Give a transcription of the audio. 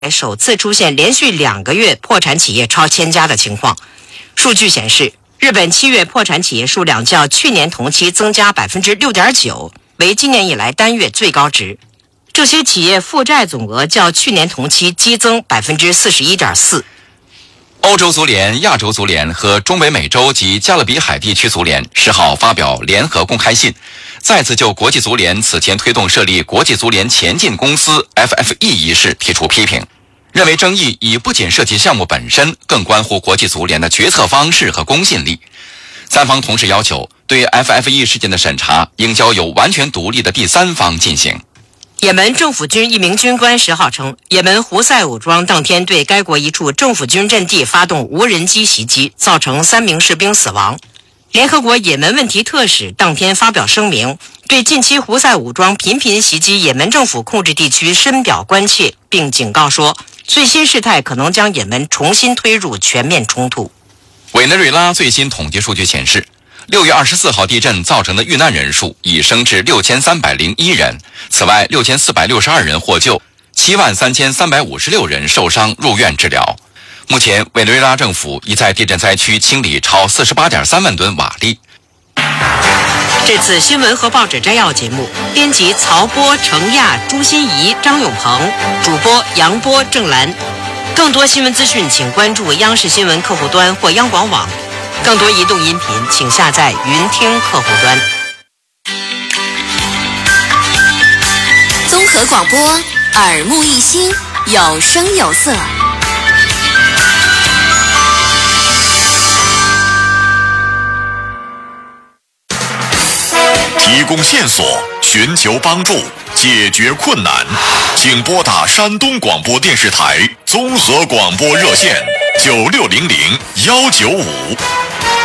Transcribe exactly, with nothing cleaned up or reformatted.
首次出现连续两个月破产企业超千家的情况。数据显示，日本七月破产企业数量较去年同期增加 百分之六点九， 为今年以来单月最高值。这些企业负债总额较去年同期激增 百分之四十一点四。 欧洲足联、亚洲足联和中北美洲及加勒比海地区足联十号发表联合公开信，再次就国际足联此前推动设立国际足联前进公司 F F E 一事提出批评，认为争议已不仅涉及项目本身，更关乎国际足联的决策方式和公信力。三方同时要求，对 F F E 事件的审查应交由完全独立的第三方进行。 也门政府军一名军官十号称，也门胡塞武装当天对该国一处政府军阵地发动无人机袭击，造成三名士兵死亡。联合国也门问题特使当天发表声明，对近期胡塞武装频频袭击也门政府控制地区深表关切，并警告说，最新事态可能将也门重新推入全面冲突。 委内瑞拉最新统计数据显示，六月二十四号地震造成的遇难人数已升至六千三百零一人，此外六千四百六十二人获救，七万三千三百五十六人受伤入院治疗。目前委内瑞拉政府已在地震灾区清理超 四十八点三万吨瓦砾。 这次新闻和报纸摘要节目，编辑曹波、程亚、朱心怡、张永鹏，主播杨波、郑兰。更多新闻资讯请关注央视新闻客户端或央广网，更多移动音频请下载云听客户端。 综合广播，耳目一新，有声有色。 提供线索，寻求帮助，解决困难，请拨打山东广播电视台综合广播热线九六零零幺九五